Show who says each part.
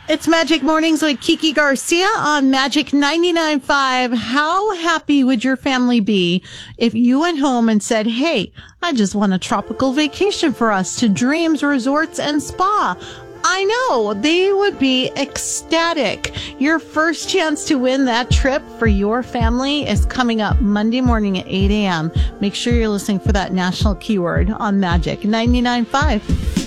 Speaker 1: It's Magic Mornings with Kiki Garcia on Magic 99.5. How happy would your family be if you went home and said, hey, I just want a tropical vacation for us to Dreams Resorts and Spa? I know, they would be ecstatic. Your first chance to win that trip for your family is coming up Monday morning at 8 a.m. Make sure you're listening for that national keyword on Magic 99.5.